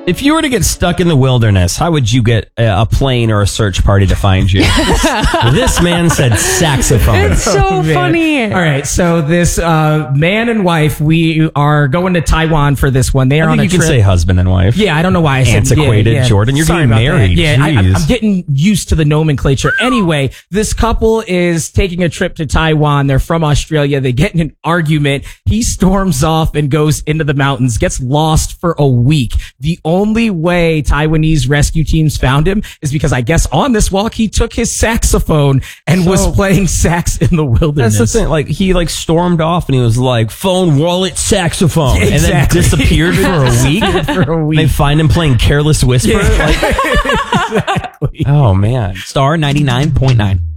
If you were to get stuck in the wilderness, how would you get a plane or a search party to find you? This man said saxophone. It's so funny. All right, so this man and wife, we are going to Taiwan for this one. They are I on think a you trip. can say husband and wife. Yeah, I don't know why I said antiquated, Jordan. You're Sorry getting about married. That. Yeah, Jeez. I'm getting used to the nomenclature. Anyway, this couple is taking a trip to Taiwan. They're from Australia. They get in an argument. He storms off and goes into the mountains, gets lost for a week. The only way Taiwanese rescue teams found him is because I guess on this walk, he took his saxophone and was playing sax in the wilderness. That's the thing. Like, he stormed off and he was like, phone, wallet, saxophone. Exactly. And then disappeared for a week. They find him playing Careless Whisper. Yeah. Exactly. Oh, man. Star 99.9.